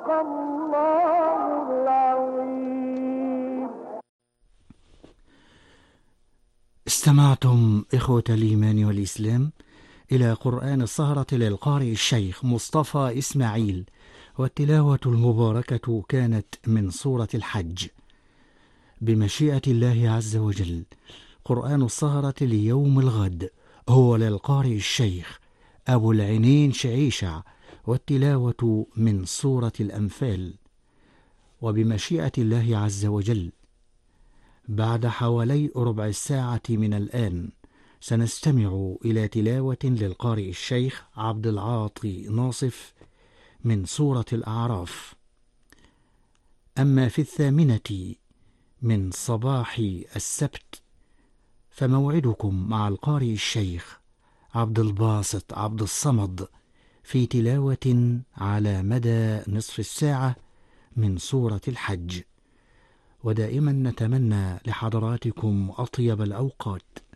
الله العظيم. استمعتم إخوة الإيمان والإسلام إلى قرآن السهرة للقارئ الشيخ مصطفى إسماعيل، والتلاوة المباركة كانت من سورة الحج. بمشيئة الله عز وجل قرآن السهرة ليوم الغد هو للقارئ الشيخ أبو العينين شعيشع، والتلاوة من سورة الأنفال. وبمشيئة الله عز وجل بعد حوالي ربع ساعة من الآن سنستمع إلى تلاوة للقارئ الشيخ عبد العاطي ناصف من سورة الأعراف. أما في 8 من صباح السبت فموعدكم مع القارئ الشيخ عبد الباسط عبد الصمد في تلاوة على مدى نصف الساعة من سورة الحج. ودائما نتمنى لحضراتكم أطيب الأوقات.